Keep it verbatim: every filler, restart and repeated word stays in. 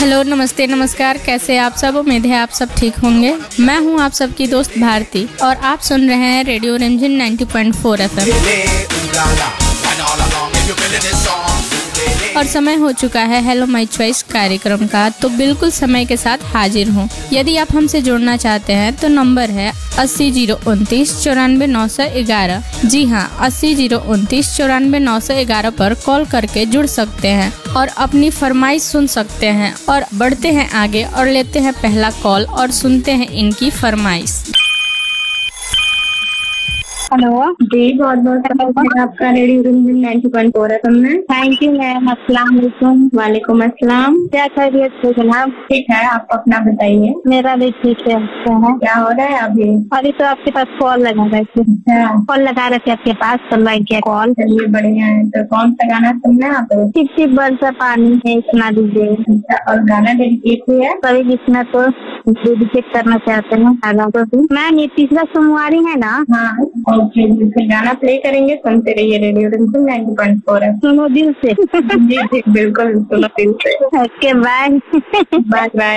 Hello, नमस्ते, नमस्कार। कैसे आप सब? उम्मीद है आप सब ठीक होंगे। मैं हूं आप सबकी दोस्त भारती और आप सुन रहे हैं रेडियो रंजन नब्बे पॉइंट चार एफएम। और समय हो चुका है हेलो माय चॉइस कार्यक्रम का, तो बिल्कुल समय के साथ हाजिर हूँ। यदि आप हमसे जुड़ना चाहते हैं तो नंबर है अस्सी जीरो उनतीस चौरानवे नौ सौ ग्यारह। जी हाँ, अस्सी जीरो उनतीस चौरानवे नौ सौ ग्यारह पर कॉल करके जुड़ सकते हैं और अपनी फरमाइश सुन सकते हैं। और बढ़ते हैं आगे और लेते हैं पहला कॉल और सुनते हैं इनकी फरमाइश। हेलो जी, बहुत बहुत शुक्रिया आपका रेडियो रंजन नब्बे पॉइंट चार एफएम में। Thank you ma'am. अस्सलाम वालेकुम। वालेकुम अस्सलाम। क्या खैरियत है जनाब? ठीक है, आप अपना बताइए। मेरा भी ठीक है। अच्छा है। क्या हो रहा है अभी? अभी तो आपके पास कॉल लगा रहे थे। कॉल लगा रहे थे आपके पास, चलवाई किया कॉल। चलिए बढ़िया है। तो कौन सा गाना सुनना है आप? टिप टिप बरसा पानी है, सुना दीजिए। और गाना डेडिकेट है सभी लिखना तो डेडिकेट करना चाहते हैं गाना को भी। मैम ये तीसरा सोमवारी है ना? हाँ, ओके। फिर गाना प्ले करेंगे, सुनते रहिए रेडियो रंजन नब्बे पॉइंट चार। सुनो दिल से। जी जी, बिल्कुल सुनो दिल से। Okay, bye. Bye bye.